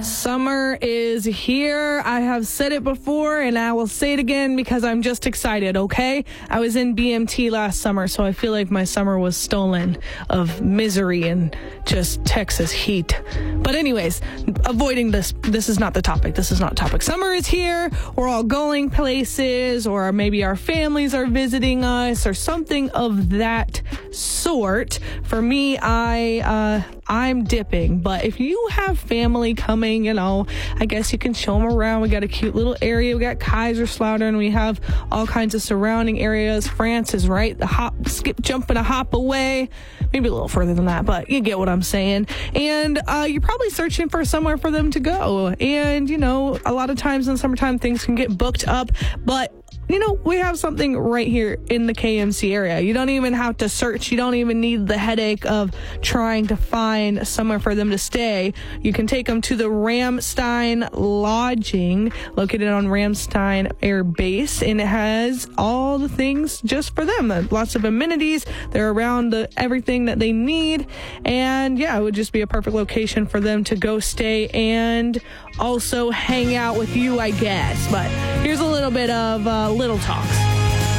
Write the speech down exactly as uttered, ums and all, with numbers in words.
Summer is here. I have said it before and I will say it again because I'm just excited, okay? I was in B M T last summer, so I feel like my summer was stolen of misery and just Texas heat. But anyways, avoiding this, this is not the topic. This is not the topic. Summer is here. We're all going places, or maybe our families are visiting us or something of that sort. For me, I, uh, I'm dipping, but if you have family coming, you know, I guess you can show them around. We got a cute little area. We got Kaiserslautern. We have all kinds of surrounding areas. France is right, the hop, skip, jump, and a hop away. Maybe a little further than that, but you get what I'm saying. And uh, you're probably searching for somewhere for them to go. And, you know, a lot of times in the summertime, things can get booked up, but you know, we have something right here in the K M C area. You don't even have to search. You don't even need the headache of trying to find somewhere for them to stay. You can take them to the Ramstein Lodging, located on Ramstein Air Base, and it has all the things just for them. Lots of amenities. They're around the, everything that they need. And yeah, it would just be a perfect location for them to go stay and also hang out with you, I guess. But here's a little bit of uh, Little Talks.